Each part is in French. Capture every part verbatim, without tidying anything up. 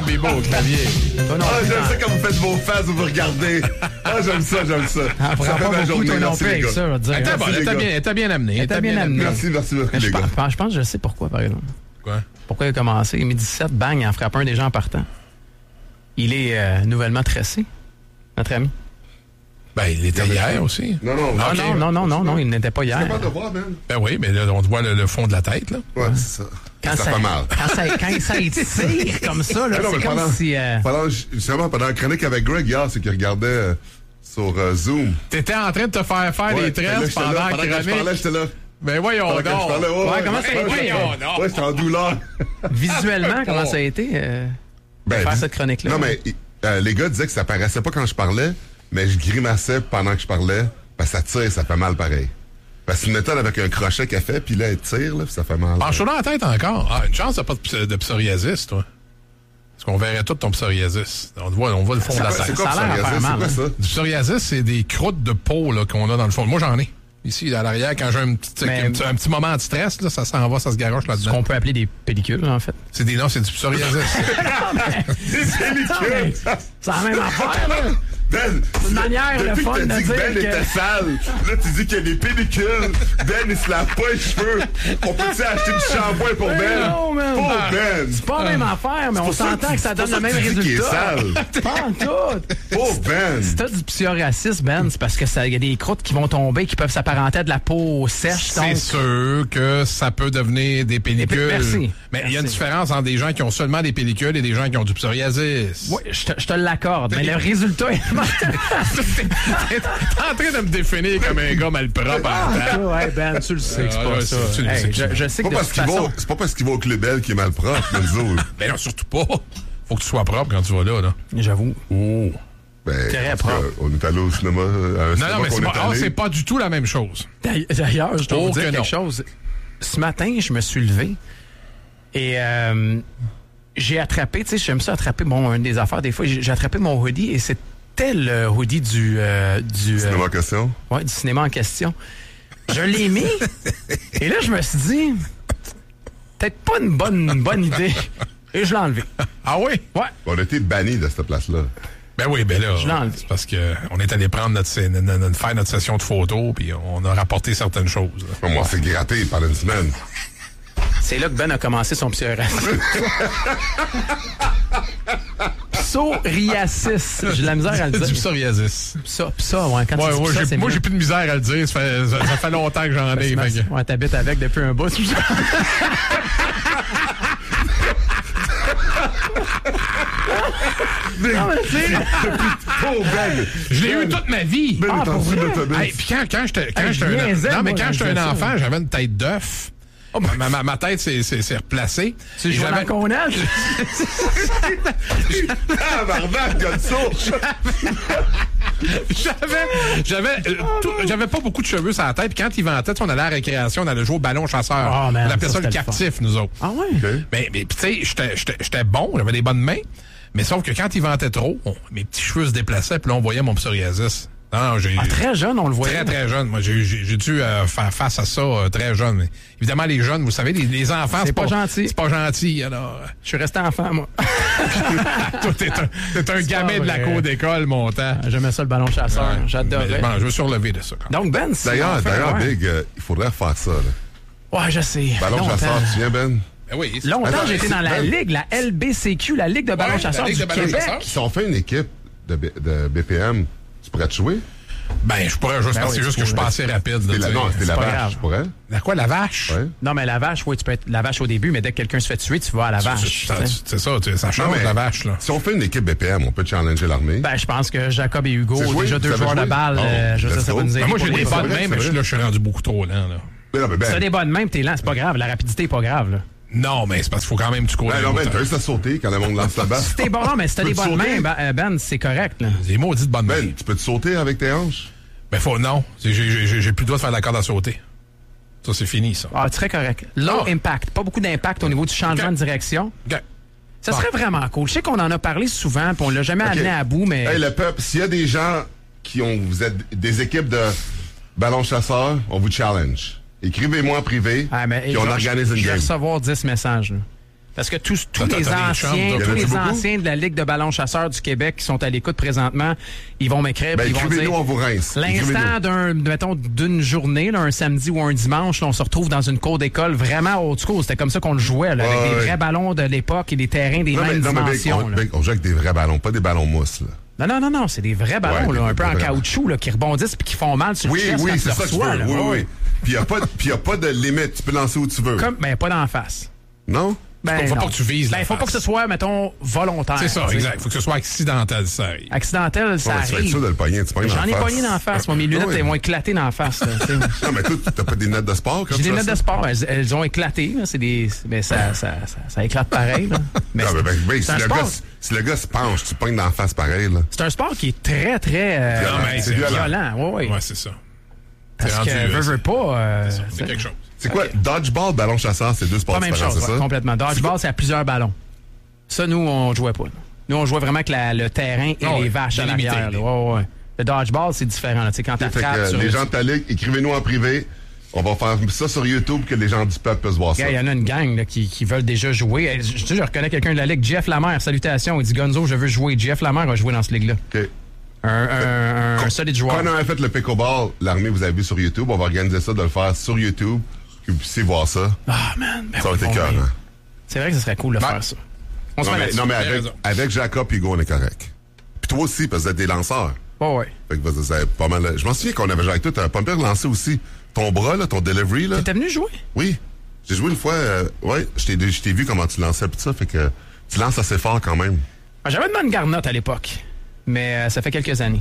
Bibo au clavier. Ah, j'aime ça quand vous faites vos faces ou vous regardez. Ah, j'aime ça, j'aime ça. Ah, Ça fait ma journée, non merci plus les avec gars. ça, je veux dire. Elle était bonne, elle les était gars. bien, elle était bien amenée. Elle était bien amenée. Merci, merci, merci Mais les je, gars. pense, je pense que je sais pourquoi, par exemple. Quoi? Pourquoi il a commencé. Il met dix-sept, bang, il en frappe un déjà en partant. Il est euh, nouvellement tressé, notre ami. Ben, il était hier aussi. Non, non, Ah Ok. non, non, non, non, non, il n'était pas C'est hier. capable de voir, man. Ben oui, mais là, on te voit le, le fond de la tête, là. Ouais, c'est ça. Quand ça fait mal. Quand ça, quand ça étire comme ça, là, Ah non, c'est mais comme pendant- si... euh, Pendant, justement, pendant la chronique avec Greg hier, c'est qu'il regardait euh, sur euh, Zoom. T'étais en train de te faire faire Ouais, des là, tresses j'étais pendant là, la pendant que je parlais, chronique. j'étais là. Ben voyons Pendant que je donc. parlais, ouais, Ouais, ouais, comment ça a ouais, été, j'étais- voyons donc. Ouais, j'étais en douleur. Visuellement, comment ça a été euh, Ben, faire vis- cette chronique-là? Non, mais euh, les gars disaient que ça paraissait pas quand je parlais, mais je grimaçais pendant que je parlais, parce que ça tire, ça fait mal pareil. Parce que c'est une méthode avec un crochet qu'elle fait, puis là, elle tire, là, puis ça fait mal. Penche-toi dans la tête encore. Ah, une chance, t'as pas de, ps- de psoriasis, toi. Parce qu'on verrait tout ton psoriasis. On te voit, on voit le fond de la C'est tête. quoi, Ça a l'air à psoriasis? faire C'est mal, quoi ça? Du psoriasis, c'est des croûtes de peau là, qu'on a dans le fond. Moi, j'en ai. Ici, à l'arrière, quand j'ai un petit, Mais- un, petit, un petit moment de stress, là, ça s'en va, ça se garoche Ce là-dedans. qu'on peut appeler des pellicules, en fait. C'est des noms, c'est du psoriasis. C'est pellicule! C'est la même affaire, là. Ben, C'est une manière, le depuis fun, que de t'as dit que dire Ben que- était sale, là, tu dis qu'il y a des pellicules. Ben, il se lave pas les cheveux. On peut-tu acheter du shampoing pour Mais Ben? non, man. Pour Ben! C'est pas la même affaire, mais on pour ça s'entend que- que ça c'est donne pour le ça même que tu dis qu'il est résultat. sale. Pas en tout. Pour Ben! Si t'as du psoriasis, Ben, c'est parce que ça, y a des croûtes qui vont tomber, qui peuvent s'apparenter à de la peau sèche. C'est donc- sûr que ça peut devenir des pellicules. Merci. Mais il y a une Merci. différence entre des gens qui ont seulement des pellicules et des gens qui ont du psoriasis. Oui, je te, je te l'accorde, mais le résultat est... T'es en train de me définir comme un gars malpropre. Ah, en temps. ouais, Ben, tu le sais que c'est Ah, pas ouais, ça. c'est- tu le Hey, sais que je, c'est- je sais Pas que de parce toute qu'il façon... va, c'est pas parce qu'il va au Club Bell qui est mal propre, Benzo. Ben non, surtout pas. Faut que tu sois propre quand tu vas là. là. J'avoue. Oh. Ben, Très parce propre. que on est allé au cinéma, à un Non, cinéma non, mais qu'on c'est pas, est ah, allé. c'est pas du tout la même chose. D'ailleurs, D'ailleurs, je dois Oh vous dire que quelque non. chose. Ce matin, je me suis levé et euh, j'ai attrapé, tu sais, j'aime ça attraper, bon, une des affaires, des fois, j'ai j'ai attrapé mon hoodie et c'était le hoodie du... euh, du euh, Cinéma en question. ouais, du cinéma en question. Je l'ai mis et là, je me suis dit, peut-être pas une bonne, une bonne idée. Et je l'ai enlevé. Ah oui? Ouais. On a été bannis de cette place-là. Ben oui, ben là, Je l'ai enlevé. c'est parce que on est allé prendre notre, scè- notre- notre- faire notre session de photos, puis on a rapporté certaines choses. là. Moi, on s'est gratté pendant une semaine. C'est là que Ben a commencé son psoriasis. Psoriasis. J'ai de la misère à le C'est du dire. psoriasis. Psa, psa, ouais, quand Ouais, tu dis ouais, psa, j'ai- c'est moi, mieux. j'ai plus de misère à le dire. Ça fait, ça, ça fait longtemps que j'en ai. fait que- Ouais, t'habites avec depuis un bout. Non, mais tu sais, Oh, Ben! Je l'ai eu toute ma vie. Ben Ah, est en pour dessous de vrai? l'autobus. Hey, puis quand, quand j'étais quand Hey, j'étais je un, niaisais, non, mais moi, quand quand j'étais je un disais ça. enfant, j'avais une tête d'œuf. Oh, ma, ma, ma tête s'est s'est- s'est replacée. tu Et joues j'avais- dans ton âge. Ah, barbac, comme ça! J'avais, j'avais, euh, tout- j'avais pas beaucoup de cheveux sur la tête. Puis quand il ventait, on allait à la récréation, on allait jouer au ballon chasseur. Oh, man, on appelait ça, ça, le c'était le captif, nous autres. Ah ouais? OK. Mais, mais puis tu sais, j'étais- j'étais j'étais bon, j'avais des bonnes mains. Mais sauf que quand il ventait trop, on- mes petits cheveux se déplaçaient, puis là, on voyait mon psoriasis. Non, j'ai... Ah, très jeune, on le voyait. Très, très jeune. Moi, j'ai, j'ai, j'ai dû euh, faire face à ça euh, très jeune. Mais évidemment, les jeunes, vous savez, les, les enfants, C'est pas gentil. C'est pas gentil, alors. euh, Je suis resté enfant, moi. Toi, t'es un, t'es un C'est gamin pas de la vrai. cour d'école, mon temps. J'aimais ça, le ballon chasseur. Ouais. J'adorais. Mais, bon, je me suis relevé de ça, quand même. Donc, Ben, c'est... D'ailleurs, enfin, d'ailleurs, ouais. Big, euh, il faudrait refaire ça, là. Ouais, je sais. Ballon Longtemps. chasseur, tu viens, Ben? Ben oui. c'est- Longtemps, Attends, j'ai été dans la Ben- Ligue, la L B C Q, la Ligue de ballon Ouais, chasseur la Ligue du de ballon Québec. chasseur. Si on fait une équipe de, B- de B P M, tu pourrais te jouer? Ben, je pourrais juste, Ben parce que oui, c'est juste tu que je suis pourrais. pas assez rapide. Là, C'était la, tu sais. non, c'était la pas vache, grave. tu pourrais? La quoi, la vache? Ouais. Non, mais la vache, oui, tu peux être la vache au début, mais dès que quelqu'un se fait tuer, tu vas à la vache. Ça- tu sais. C'est ça, tu- ça change Non, mais- la vache, là. Si on fait une équipe B P M, on peut challenger l'armée. Ben, je pense que Jacob et Hugo, C'est joué? déjà Vous deux avez joueurs de joué? balle, Oh, euh, je sais, let's ça go. va nous aider. Ben, moi, j'ai pour des les c'est bonnes vrai, mains, c'est mais je suis vrai. là, je suis rendu beaucoup trop lent, là. Mais non, mais Ben. Si t'as des bonnes mains, pis t'es lent, c'est pas grave. La rapidité est pas grave, là. Non, mais c'est parce qu'il faut quand même que tu cours. Ben, dans non, les Ben, t'as montagnes. juste à sauter quand le monde lance la balle. Si t'es bon, non, mais si t'as Tu des peux bonnes sauter? mains, ben, euh, Ben, c'est correct, là. Des maudites bonnes mains. Ben, tu peux te sauter avec tes hanches? Ben, faut, non. C'est- J'ai j'ai- j'ai plus le droit de faire de la corde à sauter. Ça, c'est fini, ça. Ah, très correct. Low Ah. impact. Pas beaucoup d'impact au niveau du changement Ok. de direction. OK. Ça Bon. serait vraiment cool. Je sais qu'on en a parlé souvent, puis on l'a jamais Ok. amené à bout, mais... Hey, le peuple, s'il y a des gens qui ont, vous êtes des équipes de ballon chasseurs, on vous challenge. Écrivez-moi en privé, Ah, mais, puis hey, on je- organise une Je vais game. recevoir dix messages, là. Parce que tous, tous T'as- les t'as des chums, anciens, toi. tous Y en a-tu les beaucoup? anciens de la Ligue de ballon chasseurs du Québec qui sont à l'écoute présentement, ils vont m'écrire. Ben, puis ils vont écrivez-nous, dire, on vous rince. l'instant Écrivez-nous. d'un, mettons, d'une journée, là, un samedi ou un dimanche, là, on se retrouve dans une cour d'école vraiment old school. C'était comme ça qu'on le jouait, là, avec Ouais, des ouais. vrais ballons de l'époque et des terrains des Non, mais, mêmes non, mais Big, dimensions. on, là. Big, on joue avec des vrais ballons, pas des ballons mousse, là. Non, non, non, non, c'est des vrais ballons, Ouais, là, des- un peu des en vrais caoutchouc, là, qui rebondissent puis qui font mal sur Oui, le chest oui, quand c'est tu ça le que je reçois, veux. là. Oui, Ouais, oui. ouais. Puis il n'y a, pas- puis y a pas de limite. Tu peux lancer où tu veux. Comme, ben, pas d'en face. Non? Ben, Faut pas non. que tu vises la Ben, faut pas face. que ce soit, mettons, volontaire. C'est ça, tu sais. exact. Faut que ce soit accidentel, ça arrive. Accidentel, ça Ouais, tu vas être arrive. sûr de le pogner. Tu pognes dans J'en la ai face. pogné dans la face. Moi, mes lunettes, Ah oui. elles vont éclater dans la face. là, tu sais. Non, mais toi, t'as pas des lunettes de sport quand J'ai tu des fais lunettes ça? de sport. Elles, elles ont éclaté. Là. C'est des, mais ça, ça, ça, ça éclate pareil. Là. Mais Non, c'est, mais ben, ben, c'est si, un le sport, gars, si le gars se penche, tu pognes dans la face pareil, là. c'est un sport qui est très, très euh, Violent, mais c'est c'est violent. violent. Ouais, ouais. Ouais, c'est ça. Parce C'est rendu, que, euh, veux, veux pas... euh, C'est ça, c'est c'est quelque chose. C'est quoi? Dodgeball, ballon chasseur, c'est deux sports pas la même différents, chose, c'est ouais, ça? complètement. Dodgeball, c'est à plusieurs ballons. Ça, nous, on jouait pas. là. Nous, on jouait vraiment avec la- le terrain et Ah ouais, les vaches à délimité, l'arrière. là. les- Ouais, ouais. Le dodgeball, c'est différent. Là. Tu sais, quand Fait que, t'attrapes euh, sur les le- gens de ta ligue, écrivez-nous en privé. On va faire ça sur YouTube que les gens du peuple puissent voir ça. Gars, il y en a une gang là, qui, qui veulent déjà jouer. Eh, Je, tu sais, je reconnais quelqu'un de la Ligue, Jeff Lamère, salutations. Il dit Gonzo, je veux jouer. Jeff Lamère a joué dans cette ligue-là. OK. Un, un, un solide joueur. Quand on a fait le pickleball, l'armée, vous avez vu sur YouTube, on va organiser ça, de le faire sur YouTube, que vous puissiez voir ça. Ah, man. Ben Ça va oui, être bon, écœurant. ben, c'est vrai que ce serait cool de Ben, faire ça. On se Non, met mais, là-dessus. non, mais T'as avec, raison. avec Jacob et Hugo, on est correct. Puis toi aussi, parce que vous êtes des lanceurs. Oh, ouais. Fait que vous êtes pas mal. Je m'en souviens qu'on avait joué avec toi, t'avais pas pire lancé aussi. Ton bras, là, ton delivery, là. T'es venu jouer? Oui. J'ai joué une fois, euh, ouais, je t'ai, je t'ai vu comment tu lançais pis tout ça, fait que tu lances assez fort quand même. Ah, j'avais une bonne garnotte à l'époque, mais euh, ça fait quelques années.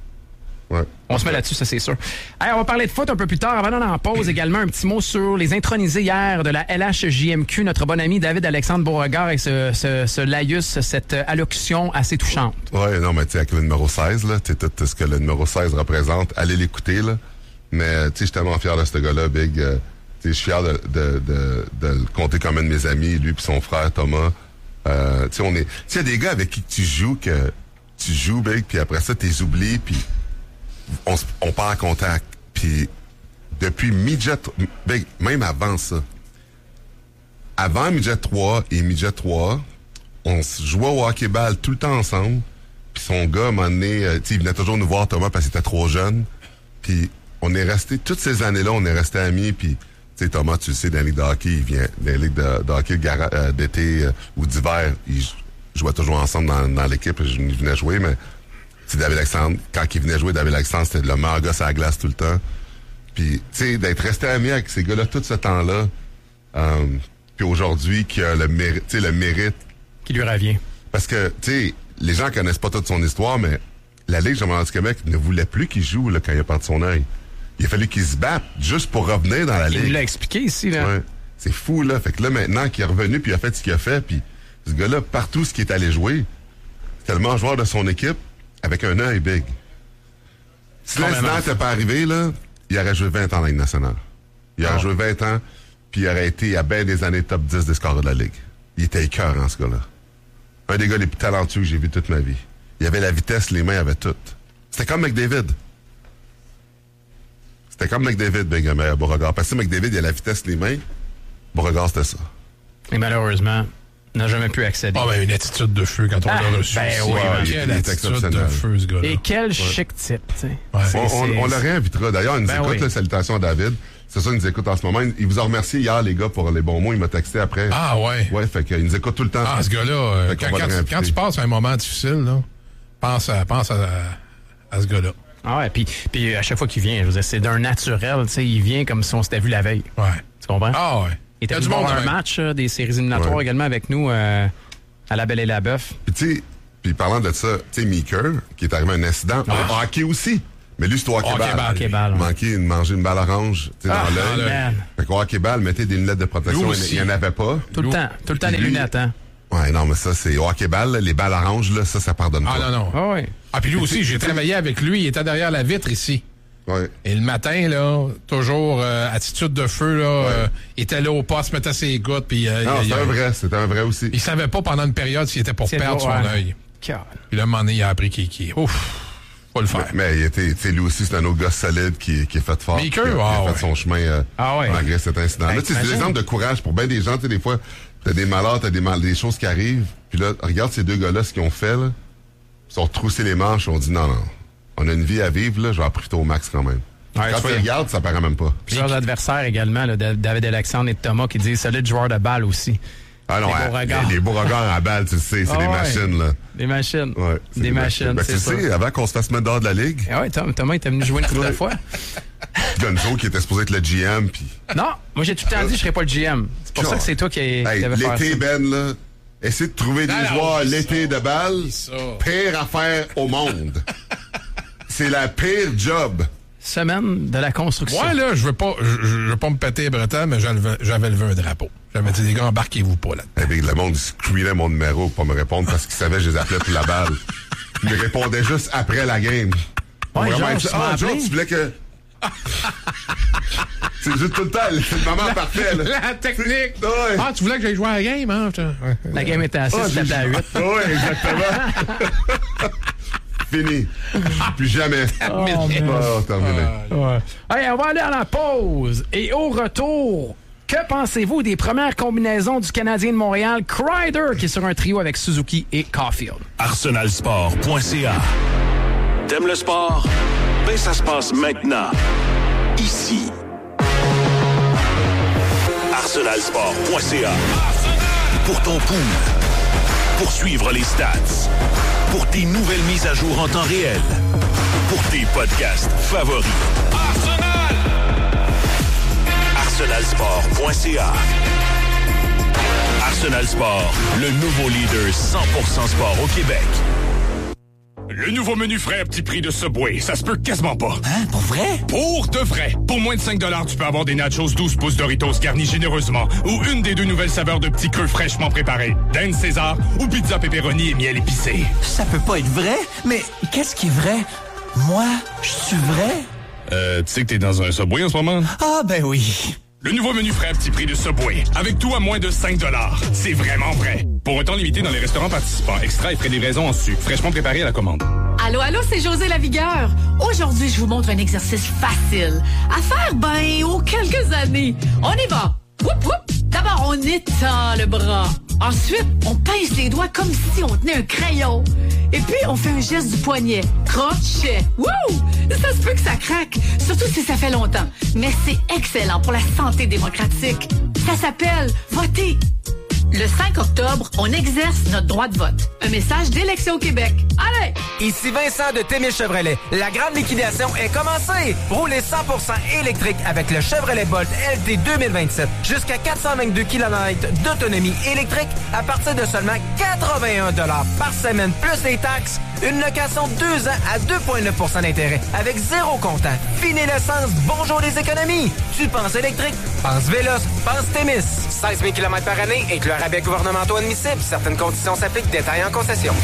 Ouais. On se met là-dessus, ça c'est sûr. Hey, on va parler de foot un peu plus tard. Avant d'aller en pause, également un petit mot sur les intronisés hier de la L H J M Q. Notre bon ami David-Alexandre Beauregard et ce, ce, ce laïus, cette allocution assez touchante. Ouais, non, mais tu sais, avec le numéro seize, là, tu sais, tout ce que le numéro seize représente, allez l'écouter, là. Mais, tu sais, je suis tellement fier de ce gars-là, Big. Euh, tu sais, je suis fier de, de, de, de le compter comme un de mes amis, lui puis son frère Thomas. Euh, tu sais, on est... Tu sais, il y a des gars avec qui tu joues, que tu joues, Big, puis après ça, tu les oublies, puis on, se- on part en contact. Puis depuis Midget... Big, même avant ça, avant Midget trois et Midget trois, on se jouait au hockey-ball tout le temps ensemble. Puis son gars, à un moment donné, euh, tu sais, il venait toujours nous voir, Thomas, parce qu'il était trop jeune. Puis on est resté, toutes ces années-là, on est resté amis. Puis, tu sais, Thomas, tu le sais, dans les ligues de hockey, il vient, dans les ligues de, de hockey de gara- euh, d'été euh, ou d'hiver, ils jou- jouaient toujours ensemble dans, dans l'équipe. Je il venait jouer, mais c'est David Alexandre. Quand il venait jouer, David Alexandre, c'était le meilleur gars sur la glace tout le temps. Puis, tu sais, d'être resté ami avec ces gars-là tout ce temps-là, euh, puis aujourd'hui, qui a le mérite, tu sais, le mérite. Qui lui revient. Parce que, tu sais, les gens connaissent pas toute son histoire, mais la Ligue Jean-Bernard du Québec ne voulait plus qu'il joue là, quand il a perdu son œil. Il a fallu qu'il se batte juste pour revenir dans la Il nous Ligue. l'a expliqué ici, là. Ouais. C'est fou, là. Fait que là, maintenant qu'il est revenu puis il a fait ce qu'il a fait, puis ce gars-là, partout ce qu'il est allé jouer, c'est tellement joueur de son équipe avec un œil big. Si Complètement. l'incident n'était pas arrivé, là, il aurait joué vingt ans en Ligue nationale. Il aurait Ah. joué vingt ans, puis il aurait été à bien des années top dix des scores de la Ligue. Il était écœurant, ce gars-là. Un des gars les plus talentueux que j'ai vu toute ma vie. Il avait la vitesse, les mains avaient tout. C'était comme McDavid. C'était comme McDavid, Big à Beauregard. Parce que McDavid, il a la vitesse, les mains. Beauregard, c'était ça. Et malheureusement, n'a jamais pu accéder. Ah, ben, une attitude de feu quand on Ah, l'a reçu. ben C'est- oui, ben, Quelle il est attitude de exceptionnel. feu, ce gars-là. Et quel chic type, tu sais. Ouais. C'est- On, on, c'est- on le réinvitera. D'ailleurs, il nous Ben écoute, oui. là, salutations à David. C'est ça, il nous écoute en ce moment. Il, il vous a remercié hier, les gars, pour les bons mots. Il m'a texté après. Ah, ouais. Ouais, fait qu'il nous écoute tout le temps. Ah, ce gars-là, euh, Fait qu'on quand, va quand le tu, réinviter. quand tu passes un moment difficile, là, pense à, pense à, à ce gars-là. Ah ouais, puis, puis à chaque fois qu'il vient, je veux dire, c'est d'un naturel, tu sais, il vient comme si on s'était vu la veille. Ouais. Tu comprends? Ah, ouais. il était Il y a venu du monde voir un de même. match euh, des séries éliminatoires Ouais. également avec nous euh, à La Belle et la Bœuf. Puis tu sais, puis parlant de ça, tu sais, Meeker, qui est arrivé à un incident, au hockey aussi. Mais lui, c'est au hockey-ball. Hockey-ball, Hockey-ball, ouais. Manqué de manger une balle orange, tu sais, Ah, dans dans l'œil. l'œil. Man. Fait qu'au hockey-ball, mettez des lunettes de protection. Lui aussi. Il n'y en avait pas. Tout le Lou- temps, tout le temps Puis les lui- lunettes, hein? Ouais, non, mais ça, c'est au hockey-ball, là, les balles oranges, là, ça, ça pardonne Ah, pas. non, non. Ah ouais. Ah, puis lui aussi, j'ai travaillé avec lui. Il était derrière la vitre ici. Ouais. Et le matin, là, toujours euh, attitude de feu, là, euh, il était là au poste, mettait ses gouttes, puis euh, Non, il, c'était il- un vrai, c'était un vrai aussi. il savait pas pendant une période s'il était pour C'est perdre beau, son ouais. œil. Car- Puis là, un moment donné, il a appris qu'il... qu'il- Ouf, faut le faire. Mais il était, tu sais, lui aussi, c'est un autre gars solide qui, qui est fait fort. Meeker, qui a, qui a ah, fait ouais. son chemin euh, Ah ouais. malgré cet incident. Ben, Là, tu sais, c'est des t'imagines? exemples de courage pour bien des gens, tu sais, des fois, t'as des malheurs, t'as des, mal, des choses qui arrivent. Puis là, regarde ces deux gars-là, ce qu'ils ont fait, là. Ils sont retroussés les manches, on dit non, non. On a une vie à vivre, là, je vais en profiter au max quand même. Ouais, quand tu regardes, ça paraît même pas. Plusieurs Puis... adversaires également, là, David Alexandre et Thomas, qui disent solide joueur de balle aussi. Ah non, les beaux regards, les, les beaux regards à balle, tu le sais, c'est oh, des ouais. machines, là. Des machines. Ouais, des, des machines. machines. Ben, tu sais, avant qu'on se fasse mettre dehors de la ligue. Ah ouais, Tom, Thomas était venu jouer une couple de fois. Gonzo qui était supposé être le G M, puis. Non, moi j'ai tout le temps dit que je serais pas le G M. C'est pour ça que c'est toi qui, hey, qui avais fait ça. L'été, Ben, là. Essayer de trouver des non, joueurs l'été de balle, pire affaire au monde. C'est la pire job. Semaine de la construction. Ouais, là, je veux pas, je, je veux pas me péter les bretons, mais j'avais, j'avais levé un drapeau. J'avais dit, les gars, embarquez-vous pas là. Eh bien, le monde screenait mon numéro pour pas me répondre parce qu'il savait que je les appelais pour la balle. Ils me répondaient juste après la game. Ouais, genre, vraiment, ah, Joe, tu voulais que... C'est juste tout le temps, c'est le moment parfait. Là. La technique. Ouais. Ah, tu voulais que j'aille jouer à la game, hein? Ouais. La game était à six, c'était ah, à huit. Oui, exactement. Fini. Plus jamais. Terminé. Oh, terminé. Ah, ouais. Hey, on va aller à la pause. Et au retour, que pensez-vous des premières combinaisons du Canadien de Montréal, Kreider, qui est sur un trio avec Suzuki et Caulfield? arsenal sport point c a. T'aimes le sport? Ben, ça se passe maintenant. Ici. arsenal sport point c a. Pour ton pool. Pour suivre les stats. Pour tes nouvelles mises à jour en temps réel. Pour tes podcasts favoris. Arsenal! arsenal sport point c a. Arsenal Sport, le nouveau leader cent pour cent sport au Québec. Le nouveau menu frais à petit prix de Subway, ça se peut quasiment pas. Hein? Pour vrai? Pour de vrai. Pour moins de cinq dollars, tu peux avoir des nachos douze pouces Doritos garnis généreusement ou une des deux nouvelles saveurs de petits queues fraîchement préparées. Dan César ou pizza pepperoni et miel épicé. Ça peut pas être vrai, mais qu'est-ce qui est vrai? Moi, je suis vrai? Euh, tu sais que t'es dans un Subway en ce moment? Ah, ben oui. Le nouveau menu frais à petit prix de Subway, avec tout à moins de cinq dollars. C'est vraiment vrai. Pour un temps limité dans les restaurants participants, extra et frais de livraison en sucre, fraîchement préparé à la commande. Allô, allô, c'est José Lavigueur. Aujourd'hui, je vous montre un exercice facile à faire, ben, aux quelques années. On y va. Whoop, whoop. D'abord, on étend le bras. Ensuite, on pince les doigts comme si on tenait un crayon. Et puis, on fait un geste du poignet. Crochet. Wouh! Ça se peut que ça craque, surtout si ça fait longtemps. Mais c'est excellent pour la santé démocratique. Ça s'appelle voter. Le cinq octobre, on exerce notre droit de vote. Un message d'Élection Québec. Allez! Ici Vincent de Témis Chevrolet. La grande liquidation est commencée. Roulez cent pour cent électrique avec le Chevrolet Bolt L T deux mille vingt-sept. Jusqu'à quatre cent vingt-deux kilomètres d'autonomie électrique à partir de seulement quatre-vingt-un dollars par semaine plus les taxes. Une location deux ans à deux virgule neuf pour cent d'intérêt avec zéro comptant. Fini l'essence, bonjour les économies. Tu penses électrique? Pense Vélos, pense Témis. seize mille kilomètres par année, inclus rabais gouvernementaux admissibles. Certaines conditions s'appliquent. Détails en concession.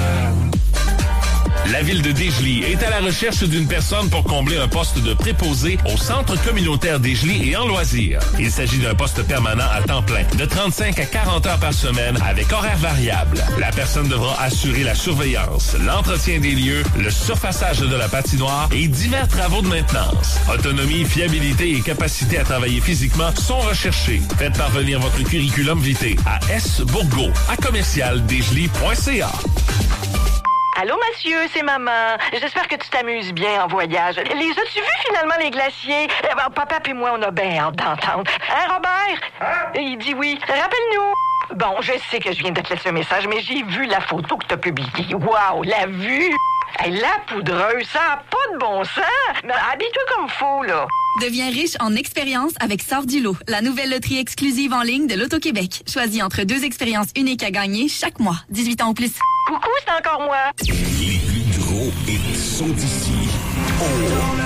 La ville de Dégelys est à la recherche d'une personne pour combler un poste de préposé au centre communautaire Dégelys et en loisirs. Il s'agit d'un poste permanent à temps plein, de trente-cinq à quarante heures par semaine, avec horaire variable. La personne devra assurer la surveillance, l'entretien des lieux, le surfaçage de la patinoire et divers travaux de maintenance. Autonomie, fiabilité et capacité à travailler physiquement sont recherchés. Faites parvenir votre curriculum vitae à S Bourgault, à commercial dégelys point c a. Allô, monsieur, c'est maman. J'espère que tu t'amuses bien en voyage. Les as-tu vus, finalement, les glaciers? Eh ben, papa et moi, on a bien hâte d'entendre. Hein, Robert? Hein? Il dit oui. Rappelle-nous. Bon, je sais que je viens de te laisser un message, mais j'ai vu la photo que t'as publiée. Wow, la vue! Hey, la poudreuse, ça n'a pas de bon sens! Mais habille-toi comme faut, là. Deviens riche en expériences avec Sort du lot, la nouvelle loterie exclusive en ligne de l'Auto-Québec. Choisis entre deux expériences uniques à gagner chaque mois. dix-huit ans ou plus. Coucou, c'est encore moi. Les plus gros hits sont ici. Oh.